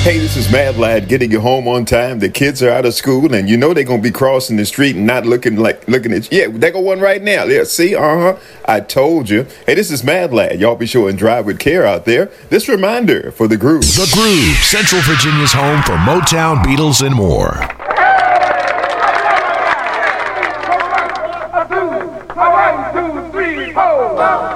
Hey, this is Mad Lad getting you home on time. The kids are out of school, and you know they're going to be crossing the street and not looking at you. Yeah, there go one right now. Yeah, see? I told you. Hey, this is Mad Lad. Y'all be sure and drive with care out there. This reminder for The Groove. The Groove, Central Virginia's home for Motown, Beatles, and more. 1, 2, 3, 4.